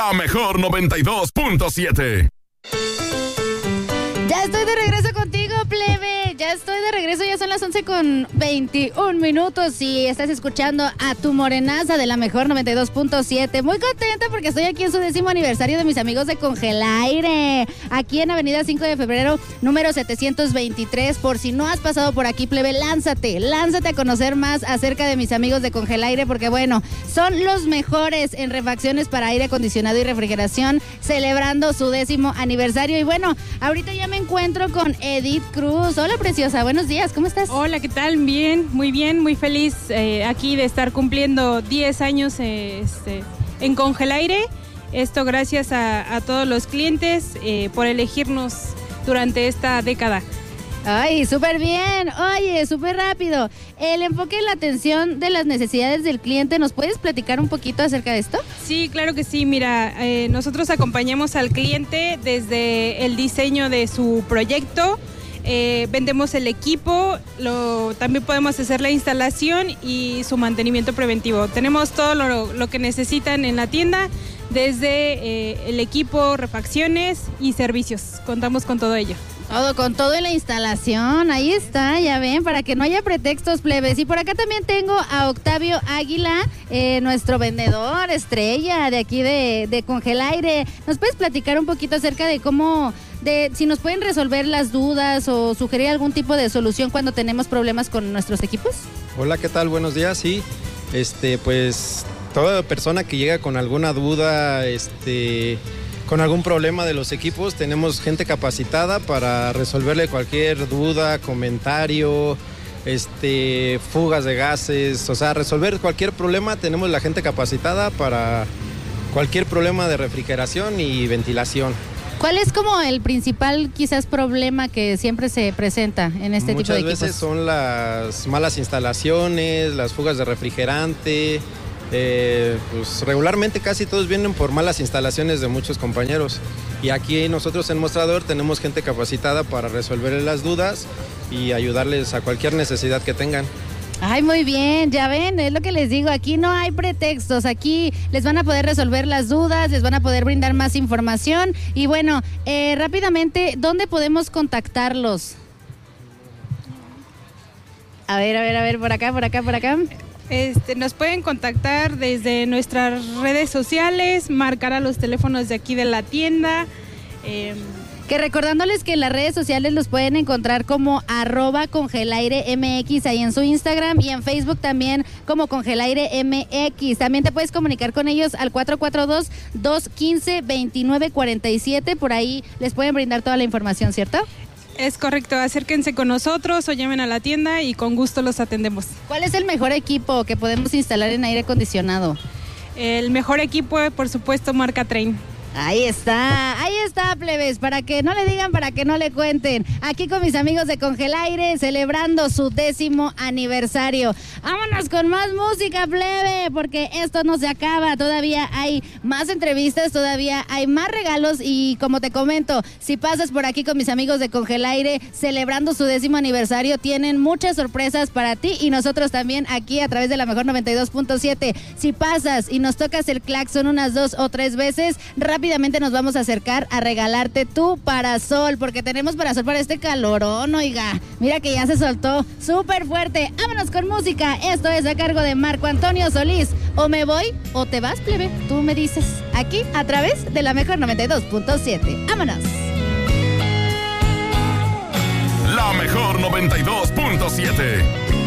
La mejor 92.7. Ya estoy de regreso contigo, plebe. Ya estoy de regreso, ya son las 11:21 y estás escuchando a tu morenaza de la mejor 92.7. Muy contenta porque estoy aquí en su 10º aniversario de mis amigos de Congelaire. Aquí en Avenida 5 de Febrero, número 723. Por si no has pasado por aquí, plebe, lánzate a conocer más acerca de mis amigos de Congelaire, porque bueno, son los mejores en refacciones para aire acondicionado y refrigeración, celebrando su 10º aniversario. Y bueno, ahorita ya me encuentro con Edith Cruz. Hola, preciosa, buenos días, ¿cómo estás? Hola, ¿qué tal? Bien, muy feliz aquí de estar cumpliendo 10 años en Congelaire. Esto gracias a todos los clientes por elegirnos durante esta década. Ay, súper bien. Oye, súper rápido. El enfoque en la atención de las necesidades del cliente, ¿nos puedes platicar un poquito acerca de esto? Sí, claro que sí. Mira, nosotros acompañamos al cliente desde el diseño de su proyecto, vendemos el equipo, también podemos hacer la instalación y su mantenimiento preventivo. Tenemos todo lo que necesitan en la tienda, desde el equipo, refacciones y servicios. Contamos con todo ello. Con todo en la instalación, ahí está, ya ven, para que no haya pretextos, plebes. Y por acá también tengo a Octavio Águila, nuestro vendedor estrella de aquí de Congelaire. ¿Nos puedes platicar un poquito acerca de si nos pueden resolver las dudas o sugerir algún tipo de solución cuando tenemos problemas con nuestros equipos? Hola, ¿qué tal? Buenos días, sí. Pues toda persona que llega con alguna duda, con algún problema de los equipos, tenemos gente capacitada para resolverle cualquier duda, comentario, fugas de gases, o sea, resolver cualquier problema. Tenemos la gente capacitada para cualquier problema de refrigeración y ventilación. ¿Cuál es como el principal quizás problema que siempre se presenta en este tipo de equipos? Muchas veces son las malas instalaciones, las fugas de refrigerante. Pues regularmente casi todos vienen por malas instalaciones de muchos compañeros, y aquí nosotros en Mostrador tenemos gente capacitada para resolver las dudas y ayudarles a cualquier necesidad que tengan. Ay, muy bien, ya ven, es lo que les digo, aquí no hay pretextos, aquí les van a poder resolver las dudas, les van a poder brindar más información. Y bueno, rápidamente, ¿dónde podemos contactarlos? A ver, por acá. Nos pueden contactar desde nuestras redes sociales, marcar a los teléfonos de aquí de la tienda. Que recordándoles que en las redes sociales los pueden encontrar como @CongelairemX ahí en su Instagram, y en Facebook también como CongelairemX. También te puedes comunicar con ellos al 442-215-2947. Por ahí les pueden brindar toda la información, ¿cierto? Es correcto, acérquense con nosotros o llamen a la tienda y con gusto los atendemos. ¿Cuál es el mejor equipo que podemos instalar en aire acondicionado? El mejor equipo, por supuesto, marca Trane. Ahí está, plebes, para que no le digan, para que no le cuenten. Aquí con mis amigos de Congelaire, celebrando su 10º aniversario. Vámonos con más música, plebe, porque esto no se acaba. Todavía hay más entrevistas, todavía hay más regalos, y como te comento, si pasas por aquí con mis amigos de Congelaire, celebrando su 10º aniversario, tienen muchas sorpresas para ti y nosotros también aquí a través de la mejor 92.7. Si pasas y nos tocas el claxon unas 2 o 3 veces, rápidamente nos vamos a acercar a regalarte tu parasol, porque tenemos parasol para este calorón, oiga. Mira que ya se soltó súper fuerte. Vámonos con música. Esto es a cargo de Marco Antonio Solís. O me voy o te vas, plebe. Tú me dices. Aquí a través de la mejor 92.7. Vámonos. La mejor 92.7.